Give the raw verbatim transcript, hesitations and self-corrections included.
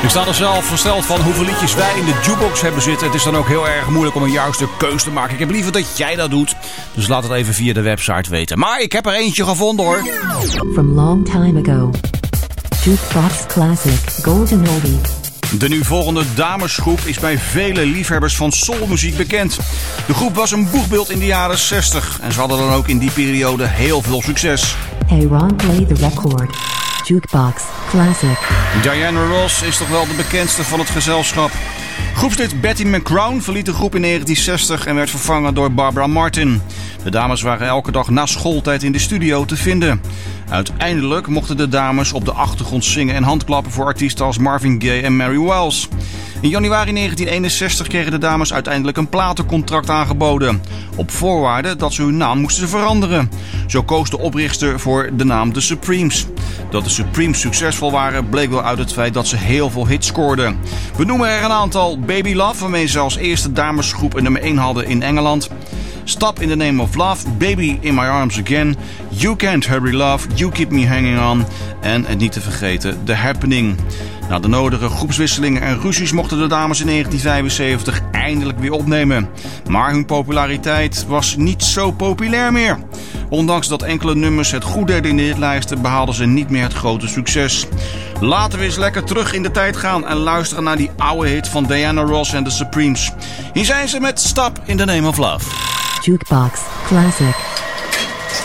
Ik sta er zelf versteld van hoeveel liedjes wij in de jukebox hebben zitten. Het is dan ook heel erg moeilijk om een juiste keus te maken. Ik heb liever dat jij dat doet. Dus laat het even via de website weten. Maar ik heb er eentje gevonden hoor. From long time ago. Jukebox Classic Golden Oldie. De nu volgende damesgroep is bij vele liefhebbers van soulmuziek bekend. De groep was een boegbeeld in de jaren zestig. En ze hadden dan ook in die periode heel veel succes. Hey Ron, play the record. Jukebox Classic. Diana Ross is toch wel de bekendste van het gezelschap. Groepslid Betty McCrown verliet de groep in negentien zestig en werd vervangen door Barbara Martin. De dames waren elke dag na schooltijd in de studio te vinden. Uiteindelijk mochten de dames op de achtergrond zingen en handklappen voor artiesten als Marvin Gaye en Mary Wells. In januari negentien eenenzestig kregen de dames uiteindelijk een platencontract aangeboden. Op voorwaarde dat ze hun naam moesten veranderen. Zo koos de oprichter voor de naam The Supremes. Dat de Supremes succesvol waren bleek wel uit het feit dat ze heel veel hits scoorden. We noemen er een aantal: Baby Love, waarmee ze als eerste damesgroep een nummer één hadden in Engeland. Stop in the Name of Love, Baby in My Arms Again, You Can't Hurry Love, You Keep Me Hanging On en het niet te vergeten The Happening. Na de nodige groepswisselingen en ruzies mochten de dames in negentien vijfenzeventig eindelijk weer opnemen. Maar hun populariteit was niet zo populair meer. Ondanks dat enkele nummers het goed deden in de hitlijsten, behaalden ze niet meer het grote succes. Laten we eens lekker terug in de tijd gaan en luisteren naar die oude hit van Diana Ross en The Supremes. Hier zijn ze met Stop in the Name of Love. Jukebox Classic.